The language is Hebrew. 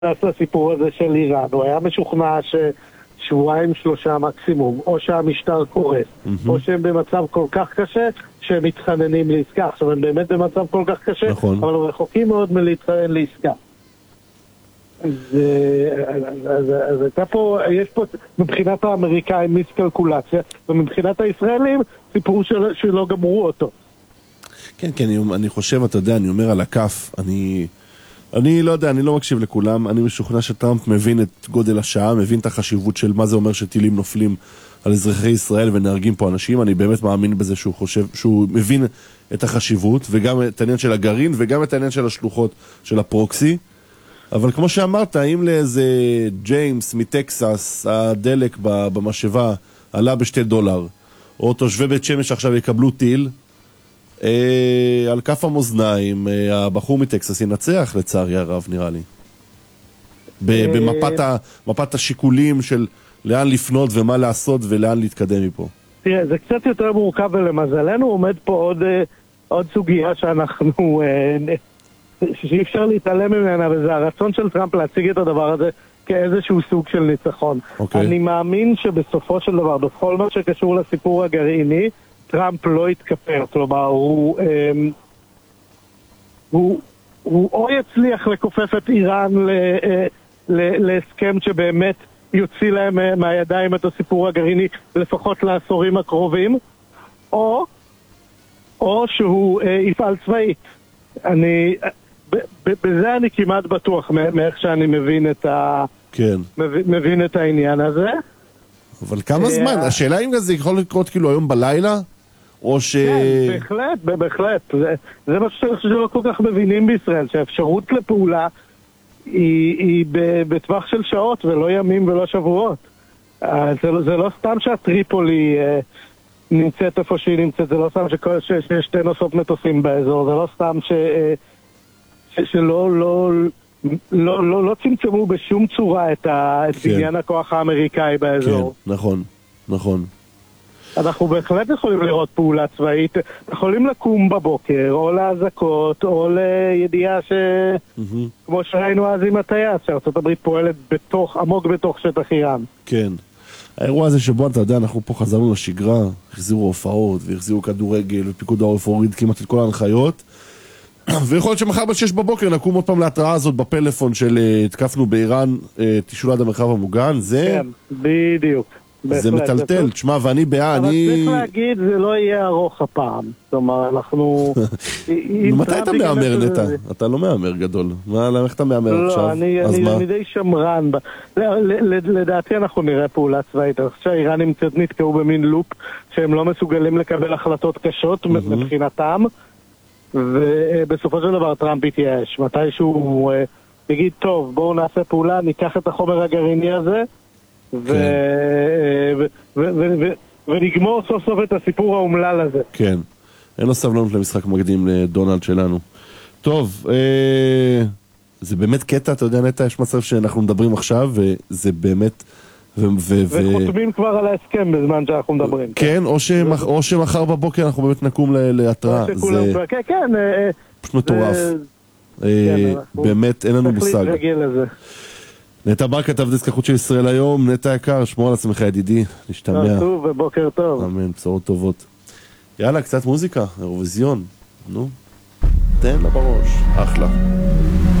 הסיפור הזה של איראן. הוא היה משוכנע ששבועיים שלושה מקסימום, או שהמשטר קורס, או שהם במצב כל כך קשה שהם מתחננים לעסקה. עכשיו הם באמת במצב כל כך קשה, נכון. אבל הם רחוקים מאוד מלהתחנן לעסקה. אז הייתה פה, יש פה מבחינת האמריקאים מיסקלקולציה, ומבחינת הישראלים סיפור שלא גמרו אותו. כן, כן, אני חושב, אתה יודע, אני אומר על הכף, אני לא יודע, אני לא מקשיב לכולם, אני משוכנע שטראמפ מבין את גודל השעה, מבין את החשיבות של מה זה אומר שטילים נופלים על אזרחי ישראל ונהרגים פה אנשים, אני באמת מאמין בזה שהוא חושב, שהוא מבין את החשיבות, וגם את העניין של הגרעין, וגם את העניין של השלוחות של הפרוקסי, אבל כמו שאמרת, אם לאיזה ג'יימס מטקסס, הדלק במשאבה עלה $2, או תושבי בית שמש עכשיו יקבלו טיל, על כף המאזניים, הבחור מטקסס ינצח לצערי הרב, נראה לי. במפת השיקולים של לאן לפנות ומה לעשות ולאן להתקדם מפה. תראה, זה קצת יותר מורכב ולמזלנו עומד פה עוד סוגיה שאי אפשר להתעלם ממנה, וזה הרצון של טראמפ להציג את הדבר הזה כאיזשהו סוג של ניצחון. אני מאמין שבסופו של דבר, בכל מה שקשור לסיפור הגרעיני, טראמפ לא יתכפר, כלומר, הוא או יצליח לכופף את איראן להסכם שבאמת יוציא להם מהידיים את הסיפור הגרעיני לפחות לעשורים הקרובים, או שהוא יפעל צבאית. בזה אני כמעט בטוח מאיך שאני מבין את העניין הזה. אבל כמה זמן? השאלה אם זה יכול לקרות כאילו היום בלילה? או כן, בהחלט. זה משהו שלא כל כך מבינים בישראל, שהאפשרות לפעולה היא בטווח של שעות ולא ימים ולא שבועות. זה לא סתם שהטריפולי נמצאת איפה שהיא נמצאת, זה לא סתם שיש שתי נוסעות מטוסים באזור, זה לא סתם שלא צמצמו בשום צורה את בניין הכוח האמריקאי באזור. כן, נכון. אנחנו בהחלט יכולים לראות פעולה צבאית, יכולים לקום בבוקר, או להזקות, או לידיעה כמו שראינו אז עם הטייס, שארצות הברית פועלת עמוק בתוך שטח איראן. כן. האירוע הזה שבו, אתה יודע, אנחנו פה חזרנו לשגרה, החזירו הופעות, והחזירו כדורגל, ופיקוד העורף הוריד כמעט את כל ההנחיות, ויכול להיות שמחר ב-6 בבוקר נקום עוד פעם להתראה הזאת בפלאפון של התקפנו באיראן, תשאול עד המרחב המוגן, זה... כן, בדיוק. זה מטלטל, תשמע, ואני אבל צריך להגיד, זה לא יהיה ארוך הפעם. זאת אומרת, אנחנו... מתי אתה מאמר, נטע? אתה לא מאמר גדול. איך אתה מאמר עכשיו? לא, אני די שמרן. לדעתי אנחנו נראה פעולה צבאית. אני חושב שהאיראנים קצת נתקעו במין לופ שהם לא מסוגלים לקבל החלטות קשות מבחינתם, ובסופו של דבר טראמפ יתייאש. מתישהו יגיד, טוב, בואו נעשה פעולה, ניקח את החומר הגרעיני הזה, ונגמור סוף סוף את הסיפור האומלל הזה. כן, אין לו סבלנות למשחק מקדים לדונלד שלנו. טוב, זה באמת קטע, אתה יודע נטע, יש מצב שאנחנו מדברים עכשיו, וזה באמת... וחותמים כבר על ההסכם בזמן שאנחנו מדברים. כן, או שמחר בבוקר אנחנו באמת נקום להתראה. כן, פשוט מטורף. באמת, אין לנו מושג. צריך להתרגל לזה. נטע בר, כתב דסק החוץ של ישראל היום. נטע יקר, שמור על עצמך ידידי, נשתמע. טוב ובוקר טוב. אמן, בשורות טובות. יאללה, קצת מוזיקה, אירוויזיון. נו, תן לה בראש, אחלה.